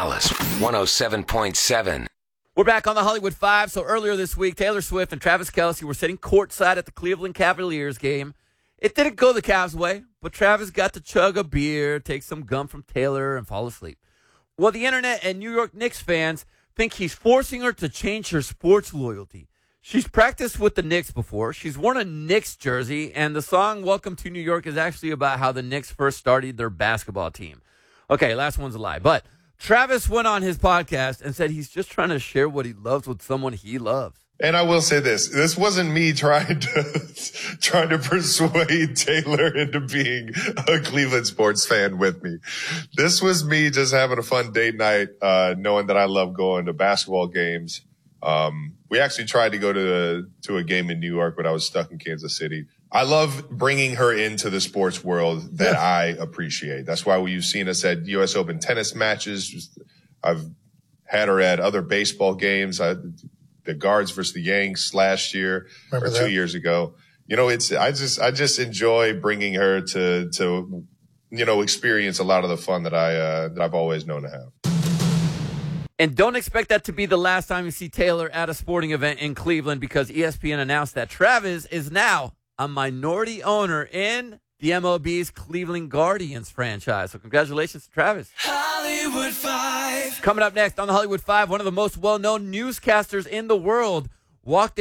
Dallas 107.7. We're back on the Hollywood Five. So earlier this week, Taylor Swift and Travis Kelce were sitting courtside at the Cleveland Cavaliers game. It didn't go the Cavs' way, but Travis got to chug a beer, take some gum from Taylor, and fall asleep. Well, the internet and New York Knicks fans think he's forcing her to change her sports loyalty. She's practiced with the Knicks before. She's worn a Knicks jersey, and the song Welcome to New York is actually about how the Knicks first started their basketball team. Okay, last one's a lie, but Travis went on his podcast and said he's just trying to share what he loves with someone he loves. And I will say this wasn't me trying to persuade Taylor into being a Cleveland sports fan with me. This was me just having a fun date night, knowing that I love going to basketball games. We actually tried to go to a game in New York, but I was stuck in Kansas City. I love bringing her into the sports world that I appreciate. That's why you've seen us at U.S. Open tennis matches. I've had her at other baseball games. The Guards versus the Yanks last year or 2 years ago. You know, I just enjoy bringing her to experience a lot of the fun that I've always known to have. And don't expect that to be the last time you see Taylor at a sporting event in Cleveland, because ESPN announced that Travis is now a minority owner in the MLB's Cleveland Guardians franchise. So congratulations to Travis. Hollywood Five. Coming up next on the Hollywood Five, one of the most well-known newscasters in the world walked